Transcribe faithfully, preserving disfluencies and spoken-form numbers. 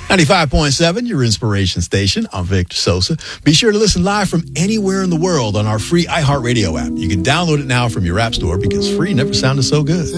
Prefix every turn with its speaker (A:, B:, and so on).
A: ninety-five point seven, your inspiration station. I'm Victor Sosa. Be sure to listen live from anywhere in the world on our free iHeartRadio app. You can download it now from your app store because free never sounded so good.